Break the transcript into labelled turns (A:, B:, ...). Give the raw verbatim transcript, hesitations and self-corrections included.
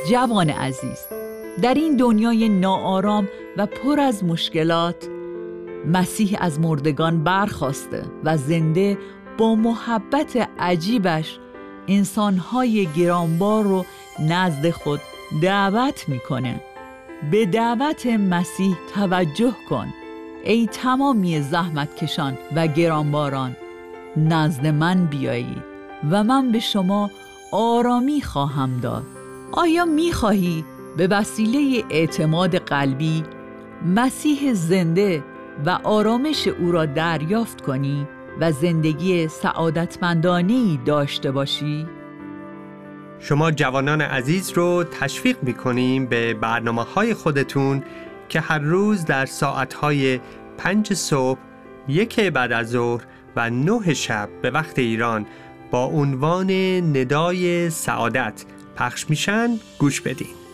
A: جوان عزیز، در این دنیای ناآرام و پر از مشکلات مسیح از مردگان برخاسته و زنده با محبت عجیبش انسانهای گرانبار رو نزد خود دعوت میکنه. به دعوت مسیح توجه کن ای تمامی زحمتکشان و گرانباران، نزد من بیایید و من به شما آرامی خواهم داد. آیا میخواهی به وسیله اعتماد قلبی مسیح زنده و آرامش او را دریافت کنی و زندگی سعادتمندانه‌ای داشته باشی؟
B: شما جوانان عزیز رو تشویق می‌کنیم به برنامه‌های خودتون که هر روز در ساعت‌های پنج صبح، یک بعد از ظهر و نه شب به وقت ایران با عنوان ندای سعادت پخش میشن گوش بدین.